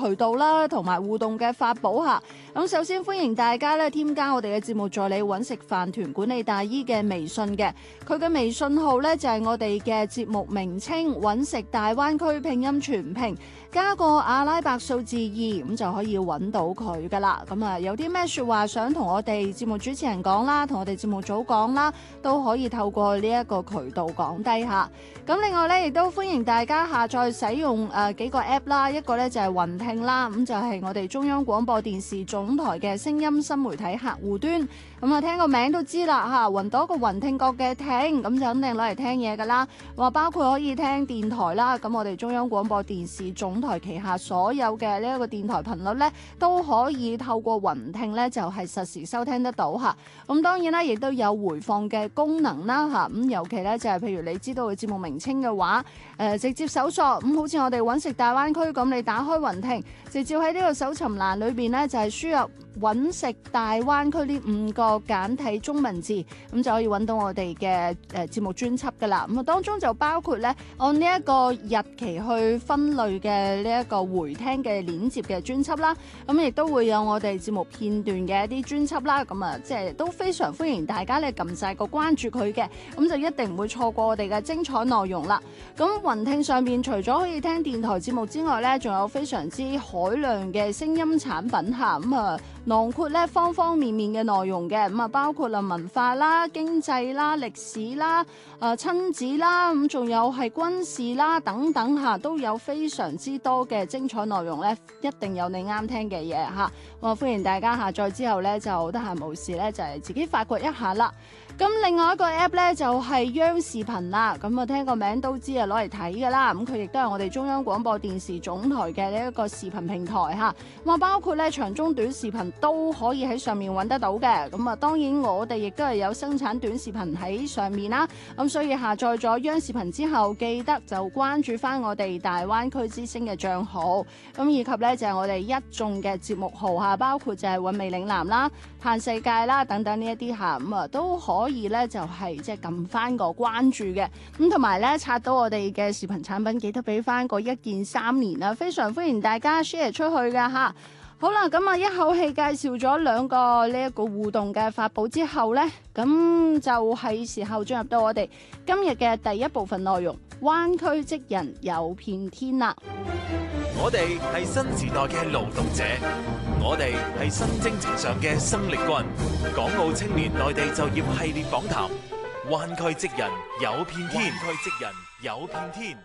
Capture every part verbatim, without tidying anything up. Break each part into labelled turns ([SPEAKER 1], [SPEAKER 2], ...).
[SPEAKER 1] 渠道啦，同埋互動嘅法寶嚇。咁首先歡迎大家咧添加我哋嘅節目助理揾食飯團管理大姨嘅微信嘅，佢嘅微信號咧就係我哋嘅節目名稱揾食大灣區拼音全拼，加個阿拉伯數字二，咁就可以揾到佢噶啦。咁啊，有啲咩説話想同我哋節目主持人講啦，同我哋節目組講啦，都可以透過呢一個渠道講低下。咁另外咧，亦都歡迎大家下載使用誒、呃、幾個 app 啦，一個咧就係雲聽啦，咁就係我哋中央廣播電視總台嘅聲音新媒體客戶端。咁啊，聽個名都知啦嚇，雲到一個雲聽覺嘅聽，咁就肯定攞嚟聽嘢噶啦。話包括可以聽電台啦，咁我哋中央廣播電視總台旗下所有嘅呢一個電台頻率咧，都可以透過雲聽咧，就係實時收聽得到嚇。咁當然啦，亦都有回放嘅功能啦嚇。咁尤其咧就係譬如你知道嘅節目名稱嘅話，誒、呃、直接搜索，咁好似我哋揾食大灣區咁，你打開雲聽，直接喺呢個搜尋欄裏邊咧就係輸入揾食大灣區呢五個簡體中文字，咁就可以揾到我哋嘅誒節目專輯噶啦。咁啊當中就包括咧按呢一個日期去分類嘅呢一個回聽嘅鏈接嘅專輯啦，咁亦都會有我哋節目片段嘅一啲專輯啦。咁啊即係都非常歡迎大家咧撳晒個關注佢嘅，咁就一定唔會錯過我哋嘅精彩內容啦。咁雲聽上邊除咗可以聽電台節目之外咧，仲有非常之海量嘅聲音產品嚇，咁啊囊括咧方方面面嘅內容嘅，咁啊包括啦文化啦、經濟啦、歷史啦、誒、呃、親子啦，咁仲有係軍事啦等等嚇，都有非常之多嘅精彩內容咧，一定有你啱聽嘅嘢嚇。咁啊歡迎大家下載之後咧，就得閒無事咧就係自己發掘一下啦。咁另外一個 app 咧就係央視頻啦，咁啊聽個名都知啊攞嚟睇噶啦，咁佢亦都係我哋中央廣播電視總台嘅呢一個視頻平台嚇，咁啊包括咧長中短視頻都可以喺上面揾得到嘅，咁啊當然我哋亦都係有生產短視頻喺上面啦，咁所以下載咗央視頻之後，記得就關注翻我哋大灣區之星嘅帳號，咁以及咧就係我哋一眾嘅節目號嚇，包括就係韻味嶺南啦、嘆世界啦等等呢一啲嚇，咁啊都可以咧就係即係撳翻個關注嘅，咁同埋咧刷到我哋嘅視頻產品，記得俾翻個一鍵三連啦，非常歡迎大家 share 出去噶嚇。好啦，咁啊一口氣介紹咗兩個呢一個互動嘅法寶之後呢，咁就係時候進入到我哋今日嘅第一部分內容，灣區職人有片天啦。
[SPEAKER 2] 我哋係新時代嘅勞動者，我哋係新征程上嘅生力軍。港澳青年內地就業系列訪談，灣區職人有片天，灣區職人有片天。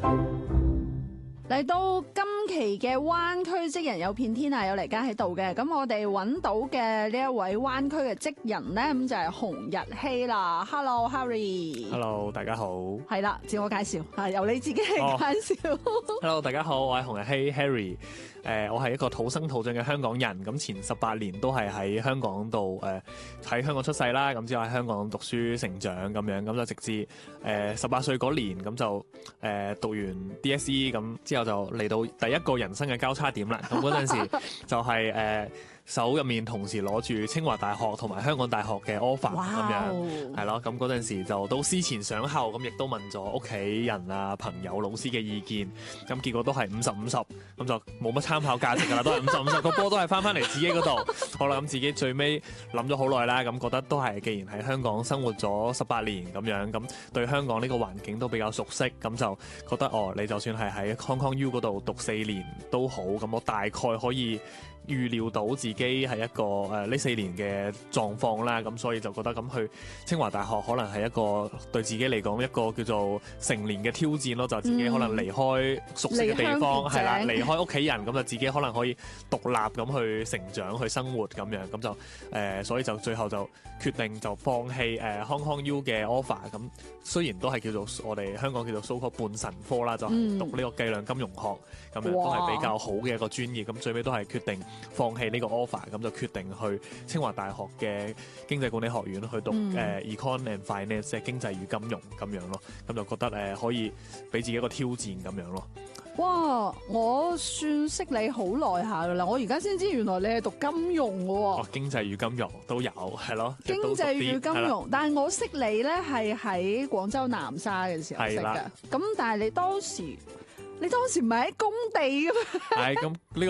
[SPEAKER 1] 嚟到今期嘅灣區職人有片天啊，有黎家喺度嘅，咁我哋揾到嘅呢一位灣區嘅職人呢，咁就係洪日曦啦。Hello Harry。Hello，
[SPEAKER 3] 大家好。
[SPEAKER 1] 係啦，自我介紹，係由你自己嚟介紹。
[SPEAKER 3] Oh. Hello， 大家好，我係洪日曦 Harry。誒、呃，我係一個土生土長嘅香港人，咁前十八年都係喺香港度誒喺香港出世啦，咁之後喺香港讀書成長咁樣，咁就直至誒十八歲嗰年咁就誒、呃、讀完 D S E， 咁之後就嚟到第一個人生嘅交叉點啦。咁嗰陣時就係、是、誒。呃手入面同時攞住清華大學同埋香港大學嘅 offer 咁樣，係咯，咁嗰陣時就都思前想後，咁亦都問咗屋企人啊、朋友、老師嘅意見，咁結果都係五十五十，咁就冇乜參考價值㗎啦，都係五十五十，個波都係翻翻嚟自己嗰度。好啦，咁自己最尾諗咗好耐啦，咁覺得都係既然喺香港生活咗十八年咁樣，咁對香港呢個環境都比較熟悉，咁就覺得哦，你就算係喺 Hong Kong U 嗰度讀四年都好，咁我大概可以預料到自己係一個誒呢、呃、四年嘅狀況啦，咁所以就覺得咁去清華大學可能係一個對自己嚟講一個叫做成年嘅挑戰咯，就自己可能離開熟悉嘅地方，係啦、嗯，離開屋企人，咁就自己可能可以獨立咁去成長、去生活咁樣，咁就誒、呃，所以就最後就決定就放棄誒、呃、Hong Kong U 嘅 offer， 咁雖然都係叫做我哋香港叫做 so called 半神科啦，就係、是、讀呢個計量金融學，咁樣、嗯、都係比較好嘅一個專業，咁最尾都係決定放棄呢個 offer， 咁就決定去清華大學嘅經濟管理學院去讀誒、嗯呃、Econ and Finance， 即係經濟與金融咁樣咯，咁就覺得誒、呃、可以俾自己一個挑戰咁樣咯。
[SPEAKER 1] 哇！我算識你好耐下噶啦，我而家先知原來你係讀金融嘅喎。
[SPEAKER 3] 哦，經濟與金融都有，係咯。
[SPEAKER 1] 經濟與金融，但係我識你咧係喺廣州南沙嘅時候識嘅。咁但係你當時。你當時唔係喺工地嘅咩？
[SPEAKER 3] 係咁呢